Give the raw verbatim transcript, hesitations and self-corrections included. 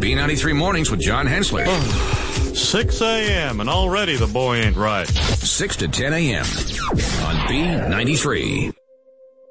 B ninety-three Mornings with John Hensler. six a.m. and already the boy ain't right. six to ten a.m. on B ninety-three.